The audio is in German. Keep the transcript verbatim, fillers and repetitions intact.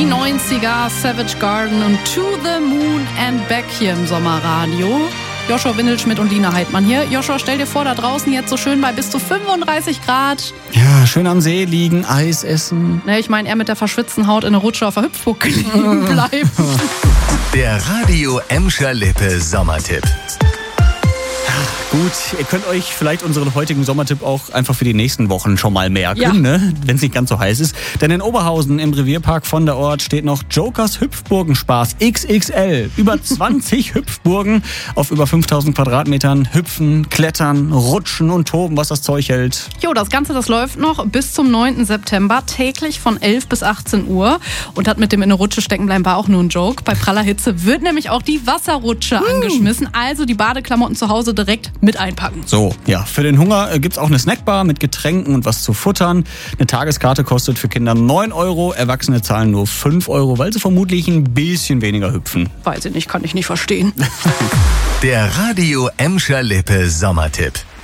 neunziger, Savage Garden und To the Moon and Back hier im Sommerradio. Joshua Windelschmidt und Lina Heidmann hier. Joshua, stell dir vor, da draußen jetzt so schön bei bis zu fünfunddreißig Grad. Ja, schön am See liegen, Eis essen. Ne, ich meine, er mit der verschwitzten Haut in der Rutsche auf der Hüpfburg liegen bleibt. Der Radio Emscher Lippe Sommertipp. Gut, ihr könnt euch vielleicht unseren heutigen Sommertipp auch einfach für die nächsten Wochen schon mal merken, ja. ne? Wenn es nicht ganz so heiß ist. Denn in Oberhausen im Revierpark von der Ort steht noch Jokers Hüpfburgenspaß X X L. Über zwanzig Hüpfburgen auf über fünftausend Quadratmetern. Hüpfen, klettern, rutschen und toben, was das Zeug hält. Jo, das Ganze, das läuft noch bis zum neunten September, täglich von elf bis achtzehn Uhr. Und das mit dem in der Rutsche stecken bleiben war auch nur ein Joke. Bei praller Hitze wird nämlich auch die Wasserrutsche uh. angeschmissen. Also die Badeklamotten zu Hause direkt mit einpacken. So, ja, für den Hunger äh, gibt's auch eine Snackbar mit Getränken und was zu futtern. Eine Tageskarte kostet für Kinder neun Euro, Erwachsene zahlen nur fünf Euro, weil sie vermutlich ein bisschen weniger hüpfen. Weiß ich nicht, kann ich nicht verstehen. Der Radio Emscher Lippe Sommertipp.